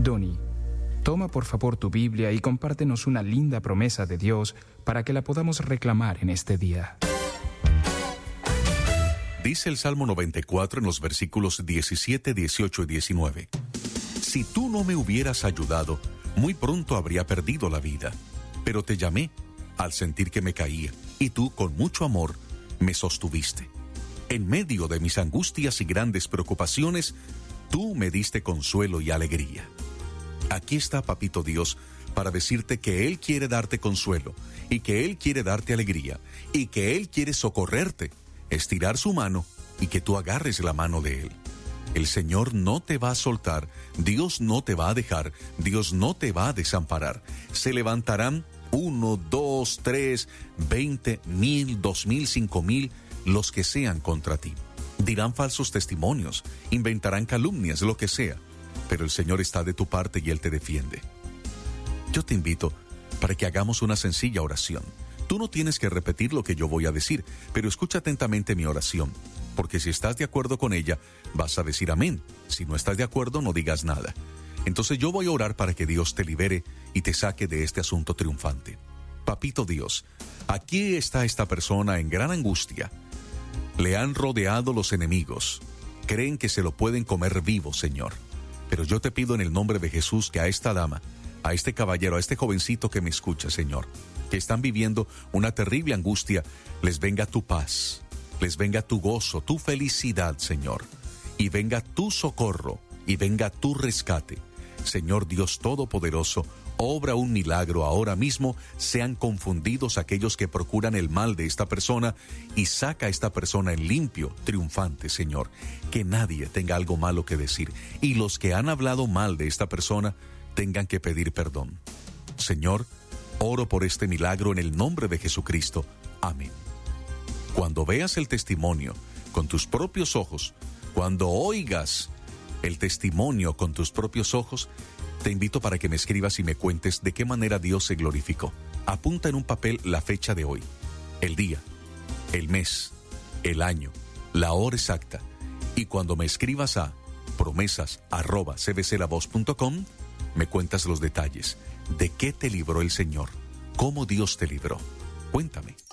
Donnie, toma por favor tu Biblia y compártenos una linda promesa de Dios para que la podamos reclamar en este día. Dice el Salmo 94 en los versículos 17, 18 y 19. Si tú no me hubieras ayudado, muy pronto habría perdido la vida. Pero te llamé al sentir que me caía, y tú, con mucho amor, me sostuviste. En medio de mis angustias y grandes preocupaciones, tú me diste consuelo y alegría. Aquí está Papito Dios para decirte que Él quiere darte consuelo, y que Él quiere darte alegría, y que Él quiere socorrerte, estirar su mano y que tú agarres la mano de Él. El Señor no te va a soltar, Dios no te va a dejar, Dios no te va a desamparar. Se levantarán 1, 2, 3, 20, 1000, 2000, 5000, los que sean contra ti. Dirán falsos testimonios, inventarán calumnias, lo que sea, pero el Señor está de tu parte y Él te defiende. Yo te invito para que hagamos una sencilla oración. Tú no tienes que repetir lo que yo voy a decir, pero escucha atentamente mi oración, porque si estás de acuerdo con ella, vas a decir amén. Si no estás de acuerdo, no digas nada. Entonces yo voy a orar para que Dios te libere y te saque de este asunto triunfante. Papito Dios, aquí está esta persona en gran angustia. Le han rodeado los enemigos. Creen que se lo pueden comer vivo, Señor. Pero yo te pido en el nombre de Jesús que a esta dama, a este caballero, a este jovencito que me escucha, Señor, que están viviendo una terrible angustia, les venga tu paz, les venga tu gozo, tu felicidad, Señor, y venga tu socorro, y venga tu rescate. Señor Dios Todopoderoso, obra un milagro ahora mismo, sean confundidos aquellos que procuran el mal de esta persona, y saca a esta persona en limpio, triunfante, Señor. Que nadie tenga algo malo que decir, y los que han hablado mal de esta persona tengan que pedir perdón. Señor, oro por este milagro en el nombre de Jesucristo. Amén. Cuando veas el testimonio con tus propios ojos, cuando oigas el testimonio con tus propios ojos, te invito para que me escribas y me cuentes de qué manera Dios se glorificó. Apunta en un papel la fecha de hoy, el día, el mes, el año, la hora exacta, y cuando me escribas a promesas@cbclavoz.com, me cuentas los detalles de qué te libró el Señor, cómo Dios te libró. Cuéntame.